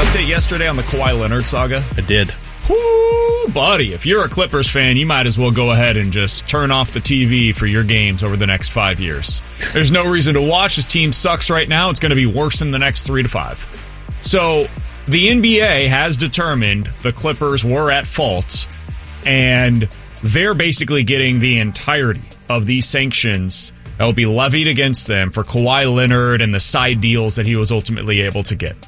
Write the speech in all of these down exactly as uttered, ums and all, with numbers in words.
update yesterday on the Kawhi Leonard saga? I did. Whoo, buddy, if you're a Clippers fan, you might as well go ahead and just turn off the T V for your games over the next five years. There's no reason to watch. His team sucks right now. It's going to be worse in the next three to five. So the N B A has determined the Clippers were at fault, and they're basically getting the entirety of these sanctions that will be levied against them for Kawhi Leonard and the side deals that he was ultimately able to get.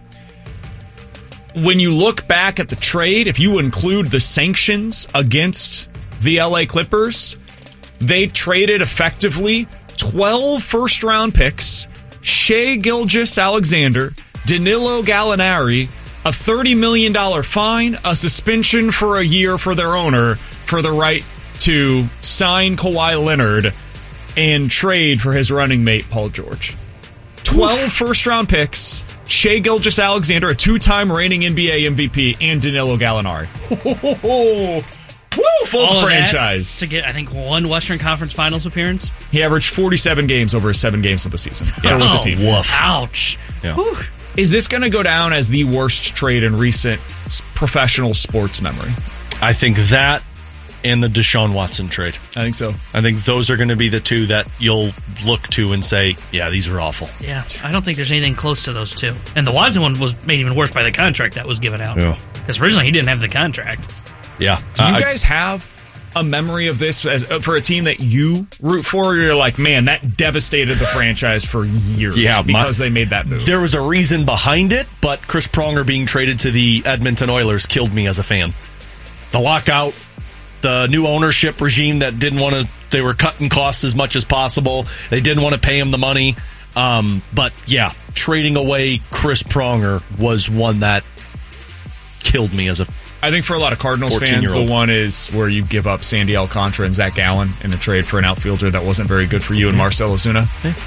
When you look back at the trade, if you include the sanctions against the L A Clippers, they traded effectively twelve first-round picks, Shai Gilgeous-Alexander, Danilo Gallinari, a thirty million dollars fine, a suspension for a year for their owner for the right to sign Kawhi Leonard and trade for his running mate, Paul George. twelve first-round picks, Shai Gilgeous-Alexander, a two-time reigning N B A M V P, and Danilo Gallinari. Woo, full All franchise. To get, I think, one Western Conference Finals appearance. He averaged forty-seven games over his seven games of the season. Yeah. With Oh, the team. Woof. Ouch. Yeah. Whew. Is this going to go down as the worst trade in recent professional sports memory? I think that and the Deshaun Watson trade. I think so. I think those are going to be the two that you'll look to and say, yeah, these are awful. Yeah, I don't think there's anything close to those two. And the Watson one was made even worse by the contract that was given out. Yeah. Because originally he didn't have the contract. Yeah. Do you Uh, guys have a memory of this as, uh, for a team that you root for? You're like, man, that devastated the franchise for years Yeah, because my, they made that move. There was a reason behind it, but Chris Pronger being traded to the Edmonton Oilers killed me as a fan. The lockout, the new ownership regime that didn't want to, they were cutting costs as much as possible. They didn't want to pay him the money. Um, but yeah, trading away Chris Pronger was one that killed me as a I think for a lot of Cardinals fans, the one is where you give up Sandy Alcantara and Zach Gallen in a trade for an outfielder that wasn't very good for you and Marcell Ozuna.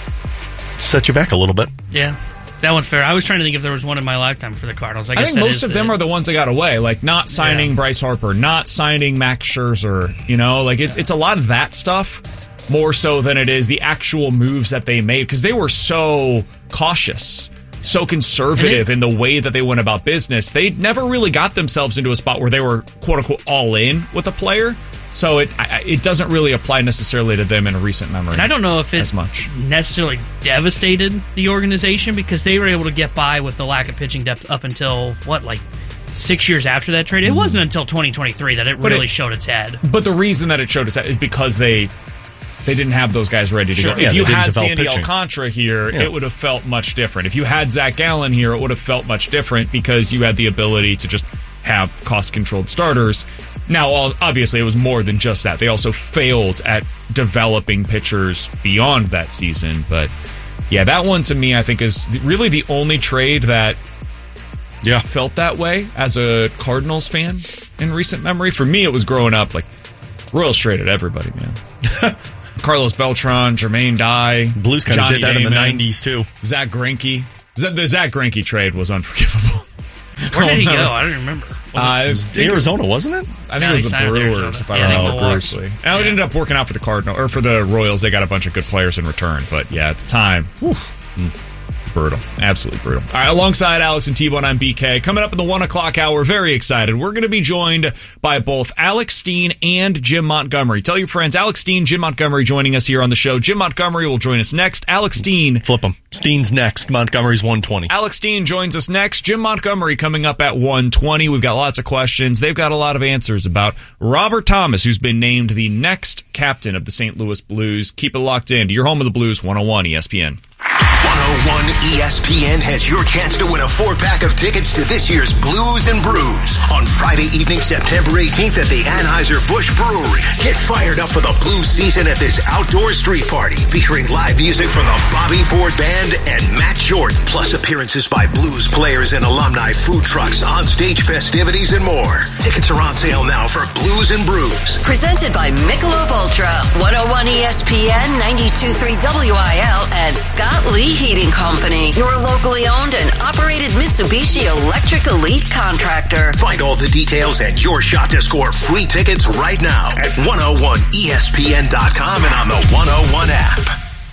set you back a little bit. Yeah, that one's fair. I was trying to think if there was one in my lifetime for the Cardinals. I, I guess think that most is of the, them are the ones that got away, like not signing Yeah. Bryce Harper, not signing Max Scherzer. You know, like it, it's a lot of that stuff more so than it is the actual moves that they made because they were so cautious, so conservative it, in the way that they went about business. They never really got themselves into a spot where they were quote unquote all in with a player. So it I, it doesn't really apply necessarily to them in a recent memory. And I don't know if it as much. necessarily devastated the organization because they were able to get by with the lack of pitching depth up until, what, like six years after that trade? It wasn't until twenty twenty-three that it But really it- showed its head. But the reason that it showed its is because they they didn't have those guys ready to Sure. go. Yeah, if they you didn't had develop Sandy pitching. Alcantara here, Yeah. it would have felt much different. If you had Zach Gallen here, it would have felt much different because you had the ability to just have cost-controlled starters. Now, all- obviously, it was more than just that. They also failed at developing pitchers beyond that season. But, yeah, that one to me, I think, is really the only trade that Yeah. felt that way as a Cardinals fan in recent memory. For me, it was growing up, like, Royals traded everybody, man. Carlos Beltran, Jermaine Dye, Blues kind of Johnny did that in the Damon, nineties, too. Zach Greinke. Z- The Zach Greinke trade was unforgivable. Where did he Oh, go? no. I don't remember. Was it- Uh, it was, Arizona, wasn't it? I think No, it he was the signed with Brewers, Arizona. if I Yeah, I think remember Milwaukee. correctly. And it ended up working out for the Cardinal or for the Royals. They got a bunch of good players in return, but yeah, at the time, whew, mm, brutal, absolutely brutal. All right, alongside Alex and T-Bone, I'm B K. Coming up in the one o'clock hour, very excited. We're going to be joined by both Alex Steen and Jim Montgomery. Tell your friends, Alex Steen, Jim Montgomery joining us here on the show. Jim Montgomery will join us next. Alex Steen. Flip them. Steen's next. Montgomery's one twenty. Alex Steen joins us next. Jim Montgomery coming up at one twenty. We've got lots of questions. They've got a lot of answers about Robert Thomas, who's been named the next captain of the Saint Louis Blues. Keep it locked in to your home of the Blues, one oh one E S P N. one oh one E S P N has your chance to win a four-pack of tickets to this year's Blues and Brews on Friday evening, September eighteenth at the Anheuser-Busch Brewery. Get fired up for the blues season at this outdoor street party featuring live music from the Bobby Ford Band and Matt Jordan, plus appearances by blues players and alumni, food trucks, on-stage festivities, and more. Tickets are on sale now for Blues and Brews. Presented by Michelob Ultra, one oh one E S P N, ninety-two point three W I L, and Scott Lee Heating Company, your locally owned and operated Mitsubishi Electric Elite contractor. Find all the details and your shot to score free tickets right now at one oh one E S P N dot com and on the one oh one app.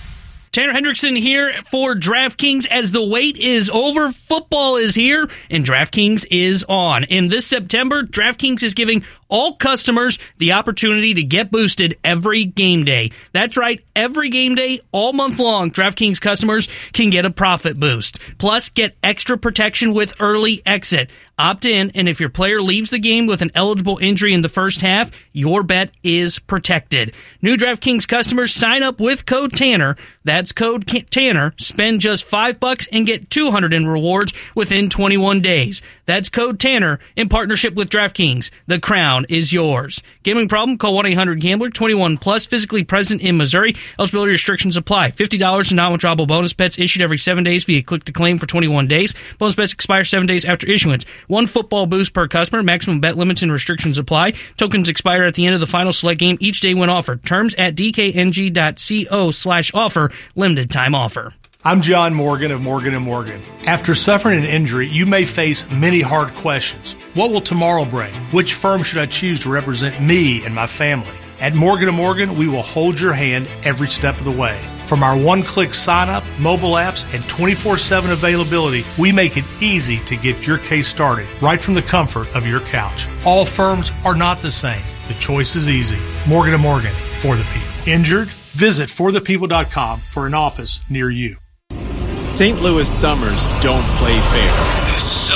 Tanner Hendrickson here for DraftKings as the wait is over. Football is here, and DraftKings is on. And this September, DraftKings is giving all customers the opportunity to get boosted every game day. That's right, every game day, all month long, DraftKings customers can get a profit boost. Plus, get extra protection with early exit. Opt in, and if your player leaves the game with an eligible injury in the first half, your bet is protected. New DraftKings customers sign up with code Tanner. That's code Tanner. Spend just five bucks and get two hundred in rewards within twenty-one days. That's code Tanner in partnership with DraftKings. The crown is yours. Gambling problem? Call one eight hundred gambler. twenty-one plus. Physically present in Missouri. Eligibility restrictions apply. fifty dollars in non-withdrawable bonus bets issued every seven days via click to claim for twenty-one days. Bonus bets expire seven days after issuance. One football boost per customer. Maximum bet limits and restrictions apply. Tokens expire at the end of the final select game each day when offered. Terms at dkng.co slash offer. Limited time offer. I'm John Morgan of Morgan and Morgan. After suffering an injury, you may face many hard questions. What will tomorrow bring? Which firm should I choose to represent me and my family? At Morgan and Morgan, we will hold your hand every step of the way. From our one-click sign-up, mobile apps, and twenty-four seven availability, we make it easy to get your case started right from the comfort of your couch. All firms are not the same. The choice is easy. Morgan and Morgan, for the people. Injured? Visit for the people dot com for an office near you. Saint Louis summers don't play fair. It's so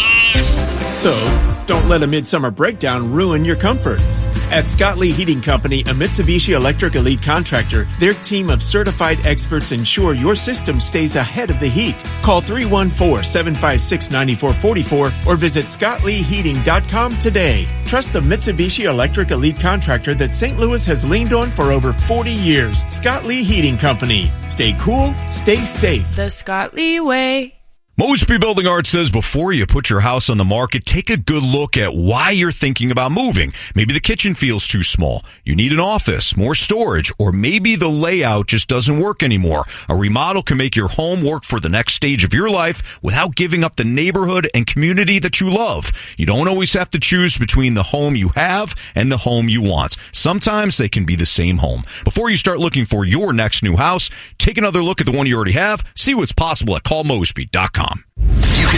hot! So, don't let a midsummer breakdown ruin your comfort. At Scott Lee Heating Company, a Mitsubishi Electric Elite contractor, their team of certified experts ensure your system stays ahead of the heat. Call three one four, seven five six, nine four four four or visit scott lee heating dot com today. Trust the Mitsubishi Electric Elite contractor that Saint Louis has leaned on for over forty years. Scott Lee Heating Company. Stay cool, stay safe. The Scott Lee way. Mosby Building Art says before you put your house on the market, take a good look at why you're thinking about moving. Maybe the kitchen feels too small. You need an office, more storage, or maybe the layout just doesn't work anymore. A remodel can make your home work for the next stage of your life without giving up the neighborhood and community that you love. You don't always have to choose between the home you have and the home you want. Sometimes they can be the same home. Before you start looking for your next new house, take another look at the one you already have. See what's possible at call mosby dot com.